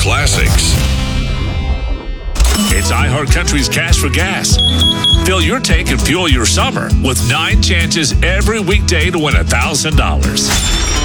classics. It's iHeartCountry's Cash for Gas. Fill your tank and fuel your summer with 9 chances every weekday to win $1,000.